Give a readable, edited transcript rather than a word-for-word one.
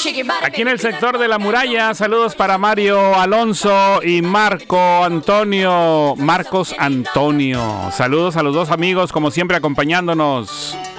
Aquí en el sector de la muralla, saludos para Mario Alonso y Marcos Antonio. Saludos a los dos amigos, como siempre, acompañándonos.